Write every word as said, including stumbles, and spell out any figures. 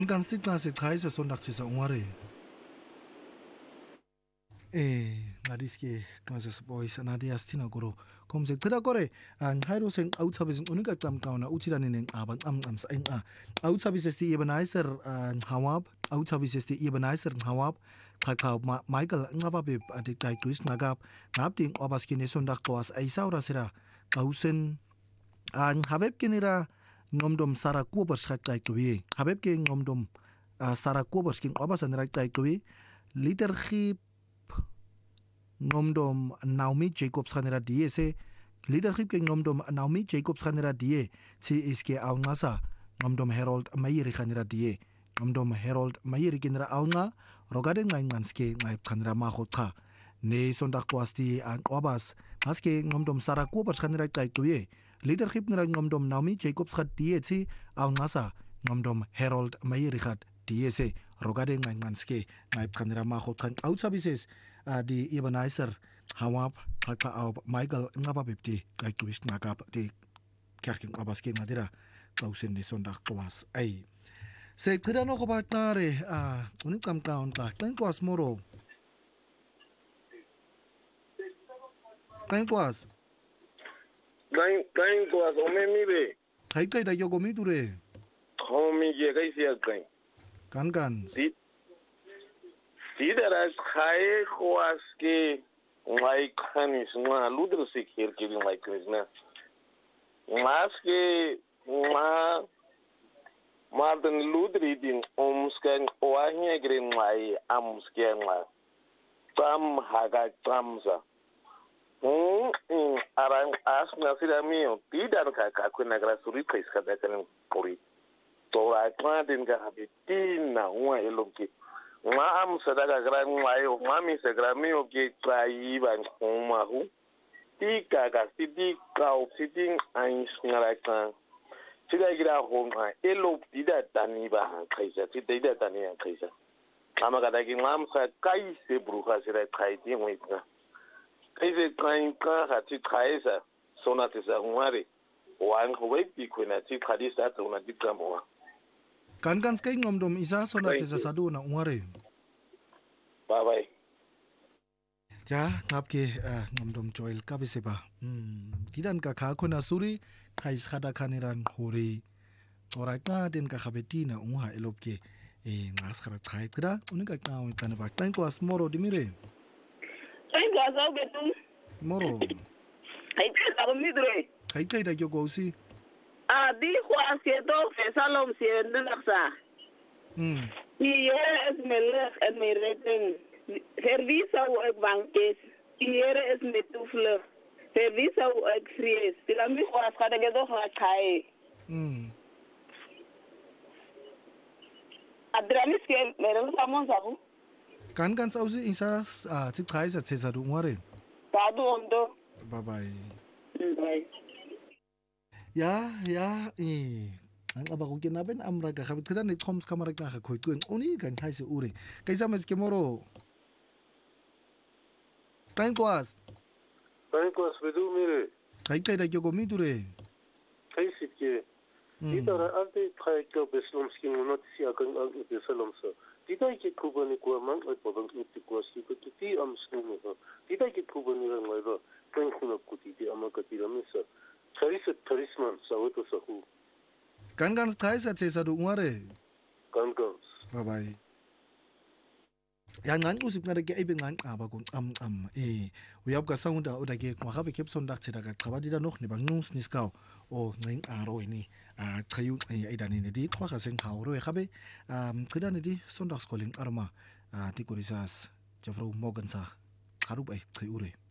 Ganz dit na se Kreise Sonntag zu ungare. Eh, ngadiske ngase boys anadi astina goro. Kom se tira gore an hairo sen outsabis unika tam kauna utirani nen aban am am sa enga. Outsabis esti Ebenezer an Hawab, outsabis esti Ebenezer Hawab. Kakau Michael ngababe adik tai twist ngagap. Ngabding obaskine Sonntag koas aisaura sira. Kausen an habeb kinira ngomdom sara kubers khat tai twi. Habeb ke ngomdom sara kubers kin obasan rak tai twi. Liturgie ngomdom Naomi Jacobs khanera die se leadership ke ngomdom Naomi Jacobs khanera die si iske aungasa ngomdom Harold Mayiri khanera die ngomdom Harold Mayiri kinra aunga rogade ngai manske ngai khanera ma khotha ne sondak kwasti an obas aske ngomdom Sara Kubers khanera tai tuye leadership nra ngomdom Naomi Jacobs khat die si aungasa ngomdom Harold Mayiri khat die se rogade ngai manske ngai khanera ma khotha outsabises di Ebenezer Hawab kaka au Michael ngababipti kai twist ngagap di kerkin abaske ngadira kausen ni sondak kwas ai se tira no ko batare a unik kam kaun ka thank was moro thank was thank thank was o me mire kai kai da yogo midure homi je kai sia kai kan kan Tidera khai khwas ke ngai khanis ma ludr sikhir ke ngai krizna mas ke ma marden ludri din omskan oahnya gren ngai amsken ma tam haga tamsa um arang as nasira mio tidar ka ka kuna gra suri kais ka da kan puri to ra ka din ka habitin na wa elonki ma am sadaka gran mayo mami se gramio ke trai ban komahu ti kaga sidi kau sitting ains ngaraka sida gira homa elo dida tani ba kaisa dida tani kaisa ama kada ki mam sa kai se bruha sira kai ti moita kaise kai ka ha ti kaisa sona te sa ngare wan howe ti kuna ti kadisa to na dikamo kan kan skai ngomdom isa sona tisa sadu na ungare bye bye ja ngapke ngomdom joel kabiseba hmm tidan ka kha khona suri khais khada khaniran hori oraka den ka khabetina ungha elopke e ngas khara khai tra unika ka tan ba tan ko asmoro dimire ai ga sa betum moro ai ka ka midre kai kai da yogo si a di khwa se do fe salom se ndaksa mm y es meles en mi reten servisa o bankes y es me tufle servisa o fries la mi khwa ska de do khwa kai mm adramis ke mere samon sabu kan kan sausi isa a ti trai sa tsesa du ngare ta do ondo bye bye bye ya ya eh ang aba ko kinaben amra ka khabit kada ni thoms kamara ka khoy tu oni kan khai se ure kaisa mes ke moro kain koas kain koas bedu mire kai kai da yogo midure kai sitke Dita ante khai ka beslom skin not si akan ang beslom so dita ki kubani ko mang at pabang iti ko si ko ti am snu no dita ki kubani ra ngai ba kain khuna ku ti ti amaka ti ramisa charis charisman sa wato sa hu kan kan thaisa tsesa du ngare kan kan bye bye ya ngan usip ngare ke ibe ngan aba ko am am eh uyab ka saunda oda ke kwa khabe kep sondak tseda ka khabadi da noch ne bang nus niskau o ngain aro ni a thayu ai dani ne di kwa ka seng hauro e khabe um khida ne di sondak schooling arma a ti korisas jafro mogansa kharup ai thayure